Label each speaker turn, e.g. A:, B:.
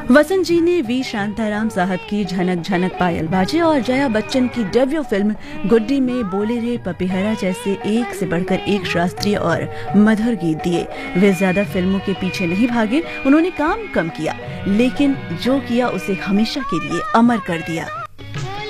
A: वसंत जी ने वी शांताराम साहब की झनक झनक पायल बाजे और जया बच्चन की डेब्यू फिल्म गुड्डी में बोले रे पपीहरा जैसे एक से बढ़कर एक शास्त्रीय और मधुर गीत दिए। वे ज्यादा फिल्मों के पीछे नहीं भागे, उन्होंने काम कम किया, लेकिन जो किया उसे हमेशा के लिए अमर कर दिया।